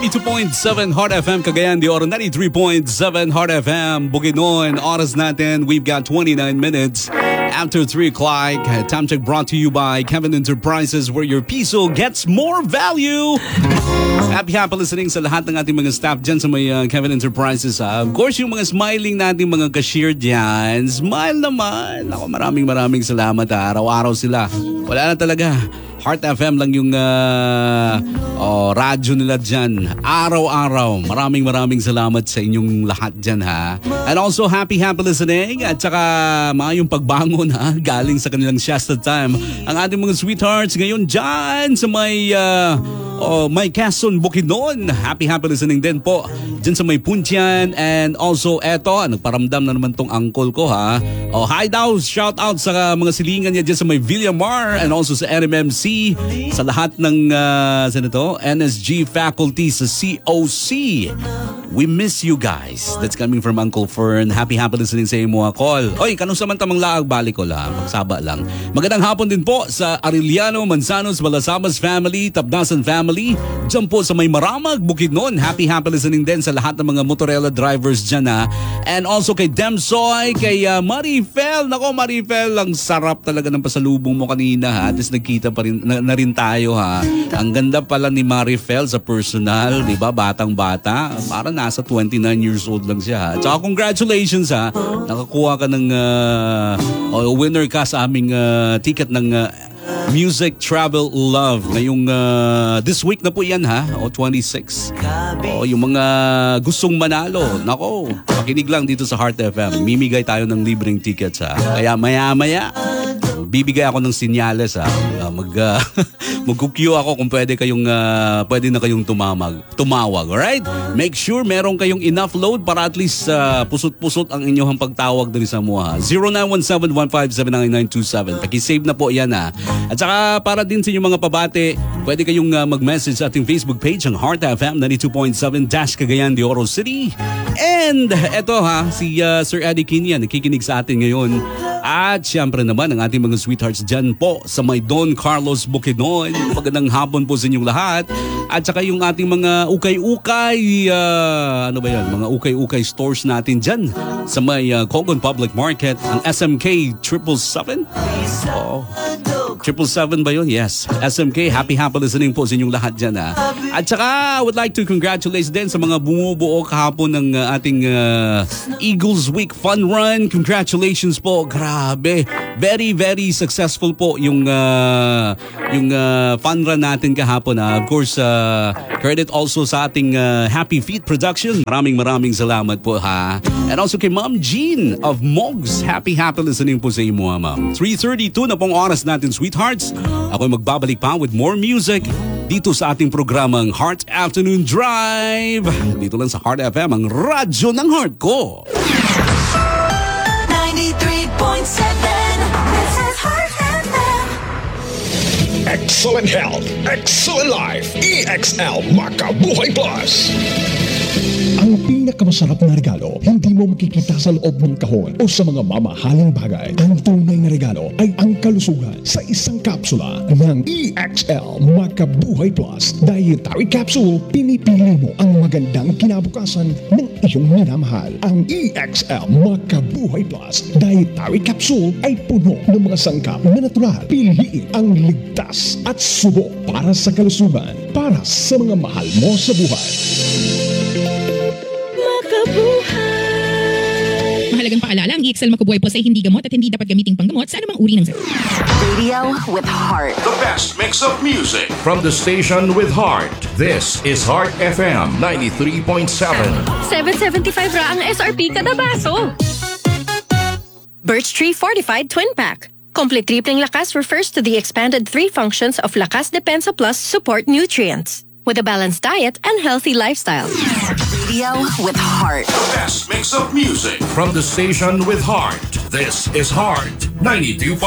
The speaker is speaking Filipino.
92.7 Heart FM Cagayan de Oro, 93.7 Heart FM Bukidnon. Oras natin, we've got 29 minutes after 3 o'clock. Time check brought to you by Kevin Enterprises, where your piso gets more value. Happy listening sa lahat ng ating mga staff dyan sa may Kevin Enterprises. Of course, yung mga smiling nating mga cashier dyan, smile naman. Ako, maraming salamat. Araw-araw sila. Wala na talaga. Heart FM lang yung radyo nila dyan. Araw-araw. Maraming salamat sa inyong lahat dyan, ha. And also, happy listening. At saka, yung pagbangon, ha. Galing sa kanilang siesta time. Ang ating mga sweethearts ngayon dyan sa may Quezon, Bukidnon. Happy listening din po dyan sa may Puntian. And also, eto, nagparamdam na naman tong uncle ko, ha. Hi daw, shout out sa mga silingan niya dyan sa may Villamar and also sa NMMC. Sa lahat ng NSG faculty sa COC. We miss you guys. That's coming from Uncle Fern. Happy listening sa imo call. Oy, kanong samantamang laag balik ko lang. Pagsaba lang. Magandang hapon din po sa Arellano, Manzanos, Balasamas family, Tabnasan family. Diyan po sa may Maramag, Bukidnon. Happy listening din sa lahat ng mga motorela drivers dyan, ha. And also kay Demsoy, kay Marifel. Nako, Marifel, ang sarap talaga ng pasalubong mo kanina, ha. At nagkita pa rin na rin tayo, ha. Ang ganda pala ni Marifel sa personal, di ba? Batang-bata. Para nasa 29 years old lang siya, ha. Tsaka congratulations, ha. Nakakuha ka ng winner ka sa aming ticket ng Music Travel Love. Ngayong this week na po yan, ha. 26. Yung mga gustong manalo. Nako, pakinig lang dito sa Heart FM. Mimigay tayo ng libreng tickets, ha. Kaya maya-maya bibigay ako ng sinyales, ha. Mag-cue ako kung pwede na kayong tumawag, alright? Make sure meron kayong enough load para at least pusot-pusot ang inyong pagtawag din sa mua. 0917-1579927. Paki-save na po yan, ha. At saka para din sa inyong mga pabate, pwede kayong mag-message sa ating Facebook page, ang Heart FM 92.7 Cagayan de Oro City. And eto, ha, si Sir Eddie Kinya nakikinig sa atin ngayon. At syempre naman ang ating mga sweethearts dyan po sa may Don Carlos Bukidnon. Magandang hapon po sa inyong lahat. At saka yung ating mga ukay-ukay, mga ukay-ukay stores natin dyan sa may Cogon Public Market, ang SMK 777. 777 ba yun? Yes. SMK, happy listening po sa inyong lahat dyan, ha. At saka, I would like to congratulate din sa mga bumubuo kahapon ng ating Eagles Week Fun Run. Congratulations po. Grabe. Very successful po yung fun run natin kahapon, ha. Of course, credit also sa ating Happy Feet Production. Maraming salamat po, ha. And also kay Ma'am Jean of Mogs. Happy listening po sa inyo, Ma'am. 3:32 na pong oras natin, sweethearts. Ako'y magbabalik pa with more music dito sa ating programang Heart Afternoon Drive. Dito lang sa Heart FM, ang radyo ng heart ko. 93.7, this is Heart FM. Excellent health, excellent life. EXL Makabuhay Plus. Ang pinakamasarap na regalo, hindi mo makikita sa loob ng kahon o sa mga mamahaling bagay. Ang tunay na regalo ay ang kalusugan sa isang kapsula ng EXL Makabuhay Plus. Dietary Capsule, pinipili mo ang magandang kinabukasan ng iyong minamahal. Ang EXL Makabuhay Plus Dietary Capsule ay puno ng mga sangkap na natural. Piliin ang ligtas at subok para sa kalusugan, para sa mga mahal mo sa buhay. Mahalagang paalala, ang EXL Makabuhay Plus ay hindi gamot at hindi dapat gamiting panggamot sa anumang uri ng sakit. Radio with heart. The best mix of music from the station with heart. This is Heart FM 93.7. 775 ra ang SRP kada baso. Birch Tree Fortified Twin Pack. Complete tripling lakas refers to the expanded 3 functions of Lakas Depensa Plus support nutrients. With a balanced diet and healthy lifestyle. Radio with heart. The best mix of music from the station with heart. This is Heart 92.7.